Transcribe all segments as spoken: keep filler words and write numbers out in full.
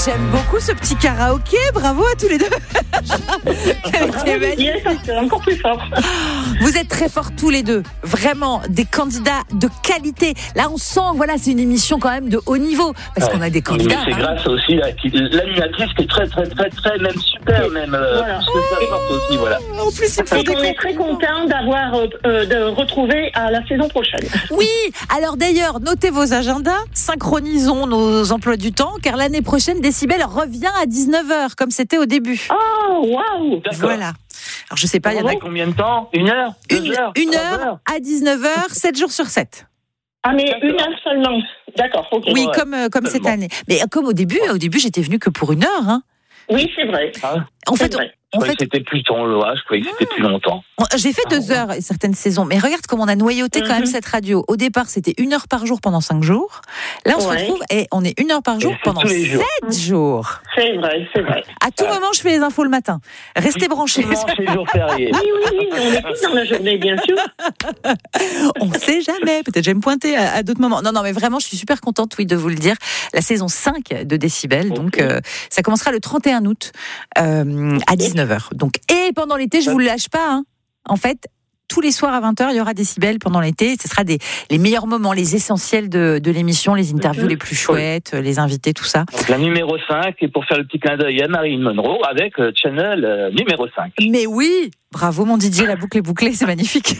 j'aime beaucoup ce petit karaoké. Bravo à tous les deux. Yes, c'est encore plus fort. Vous êtes très forts tous les deux. Vraiment, des candidats de qualité. Là, on sent, voilà, c'est une émission quand même de haut niveau. Parce ouais. qu'on a des candidats. Mais c'est hein. grâce aussi à l'animatrice qui est très, très, très, très, même super, même. Euh, Voilà. très forte aussi, voilà. En plus, il faut Et des on est très content d'avoir euh, de retrouver à la saison prochaine. Oui, alors d'ailleurs, notez vos agendas, synchronisons nos emplois du temps, car l'année prochaine, Décibel revient à dix-neuf heures, comme c'était au début. Oh, waouh! Voilà. Alors je sais pas, il y en a combien de temps? Une heure? Deux une, heures? une trois heure heures à dix-neuf heures, sept jours sur sept. Ah, mais une heure seulement. D'accord, ok. Oui, ouais, comme, euh, comme cette seulement. année. Mais comme au début, au début, j'étais venue que pour une heure. Hein. Oui, c'est vrai. Ah, En C'est fait, vrai. je en croyais fait que c'était plus temps, là, je croyais que c'était plus longtemps. on- j'ai fait deux heures certaines saisons, mais regarde comme on a noyauté quand même Mhm. cette radio. Au départ, c'était une heure par jour pendant cinq jours. Là, on se Ouais. retrouve et on est une heure par jour Et c'est pendant tous les jours. sept jours. C'est vrai, c'est vrai. À tout moment, je fais les infos le matin. Restez branchés. Dimanche et jour férié. Oui, oui, oui, mais on est tous dans la journée, bien sûr. On sait jamais. Peut-être je vais me pointer à, à d'autres moments. Non, non, mais vraiment, je suis super contente, oui, de vous le dire. La saison cinq de Décibel, donc Ok. euh, ça commencera le trente et un août euh, à dix-neuf heures. Donc, et pendant l'été, je vous le lâche pas. Hein. En fait, tous les soirs à vingt heures, il y aura Décibel pendant l'été. Ce sera des, les meilleurs moments, les essentiels de, de l'émission, les interviews Mhm. les plus chouettes, les invités, tout ça. Donc, la numéro cinq, et pour faire le petit clin d'œil à Marilyn Monroe, avec euh, Channel euh, numéro cinq. Mais oui, bravo mon Didier, la boucle est bouclée, c'est magnifique.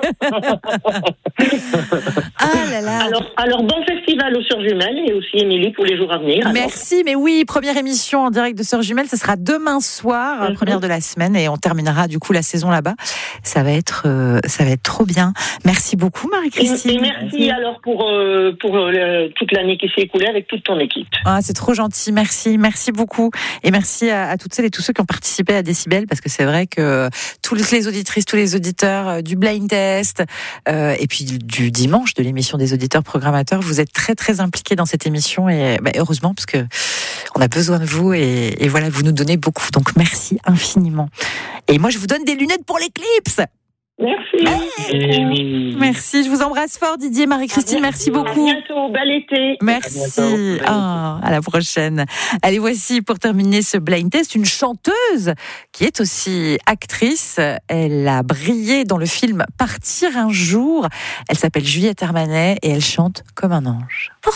Ah là là. Alors, alors, bon festival aux Sœurs Jumelles et aussi Émilie pour les jours à venir. alors. Merci, mais oui, première émission en direct de Sœurs Jumelles, ce sera demain soir, Mhm. première de la semaine, et on terminera du coup la saison là-bas. Ça va être, euh, ça va être trop bien. Merci beaucoup, Et, Marie-Christine. et merci alors pour, euh, pour euh, toute l'année qui s'est écoulée avec toute ton équipe. Ah, c'est trop gentil, merci, merci beaucoup, et merci à, à toutes celles et tous ceux qui ont participé à Décibel, parce que c'est vrai que toutes les auditrices, tous les auditeurs euh, du blind test, euh, et puis du dimanche de l'émission des auditeurs programmateurs, vous êtes très très impliqués dans cette émission, et bah, heureusement parce que on a besoin de vous, et, et voilà, vous nous donnez beaucoup, donc merci infiniment. Et moi je vous donne des lunettes pour l'éclipse. Merci. Et... Merci, je vous embrasse fort Didier, Marie-Christine, merci À beaucoup. bientôt, bel été. Merci. À bientôt. Ah, à la prochaine. Allez, voici pour terminer ce blind test une chanteuse qui est aussi actrice. Elle a brillé dans le film Partir un jour. Elle s'appelle Juliette Armanet et elle chante comme un ange.